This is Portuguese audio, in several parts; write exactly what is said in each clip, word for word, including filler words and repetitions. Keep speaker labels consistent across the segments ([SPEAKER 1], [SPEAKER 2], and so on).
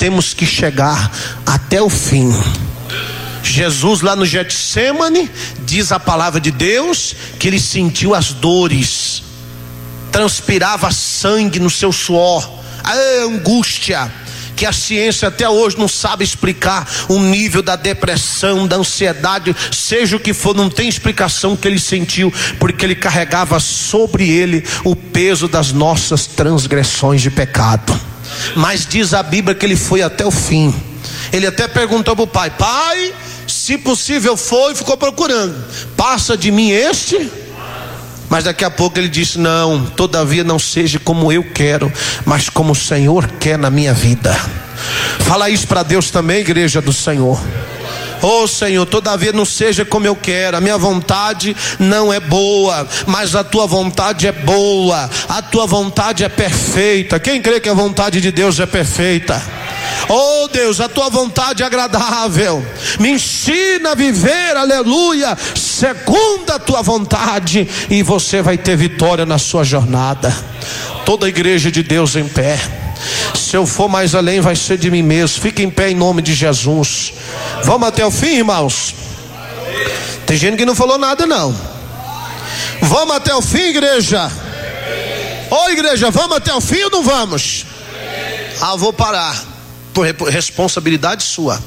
[SPEAKER 1] temos que chegar até o fim. Jesus lá no Getsêmani, diz a palavra de Deus, que ele sentiu as dores, transpirava sangue no seu suor, a angústia, que a ciência até hoje não sabe explicar o nível da depressão, da ansiedade, seja o que for, não tem explicação que ele sentiu, porque ele carregava sobre ele o peso das nossas transgressões de pecado. Mas diz a Bíblia que ele foi até o fim. Ele até perguntou para o pai: pai, se possível for, e ficou procurando, passa de mim este. Mas daqui a pouco ele disse: não, todavia não seja como eu quero, mas como o Senhor quer na minha vida. Fala isso para Deus também, igreja do Senhor. Oh Senhor, todavia não seja como eu quero, a minha vontade não é boa, mas a tua vontade é boa, a tua vontade é perfeita. Quem crê que a vontade de Deus é perfeita? Oh Deus, a tua vontade é agradável, me ensina a viver, aleluia, segundo a tua vontade, e você vai ter vitória na sua jornada. Toda a igreja de Deus em pé. Se eu for mais além, vai ser de mim mesmo. Fique em pé em nome de Jesus. Vamos até o fim, irmãos? Tem gente que não falou nada não. Vamos até o fim, igreja? Ô igreja, vamos até o fim ou não vamos? Ah, vou parar, por responsabilidade sua.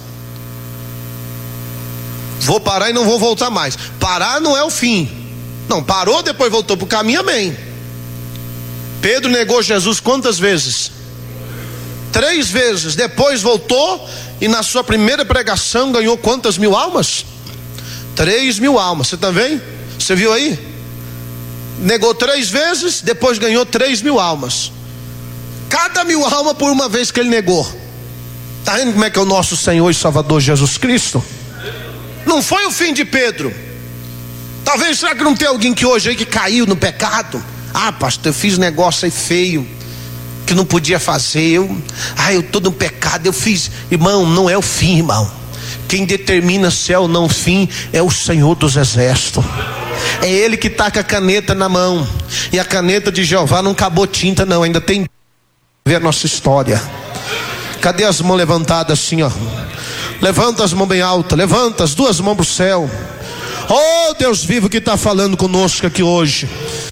[SPEAKER 1] Vou parar e não vou voltar mais. Parar não é o fim. Não, parou, depois voltou para o caminho, amém. Pedro negou Jesus quantas vezes? Três vezes. Depois voltou e na sua primeira pregação ganhou quantas mil almas? Três mil almas. Você está vendo? Você viu aí? Negou três vezes, depois ganhou três mil almas. Cada mil almas por uma vez que ele negou. Está vendo como é que é o nosso Senhor e Salvador Jesus Cristo? Não foi o fim de Pedro. Talvez, será que não tem alguém que hoje aí que caiu no pecado? Ah, pastor, eu fiz um negócio aí feio que não podia fazer. Eu, ah, eu estou no pecado, eu fiz. Irmão, não é o fim, irmão. Quem determina se é ou não o fim é o Senhor dos Exércitos. É Ele que está com a caneta na mão. E a caneta de Jeová não acabou tinta não, ainda tem que ver a nossa história. Cadê as mãos levantadas assim, ó? Levanta as mãos bem altas, levanta as duas mãos para o céu. Oh Deus vivo que está falando conosco aqui hoje.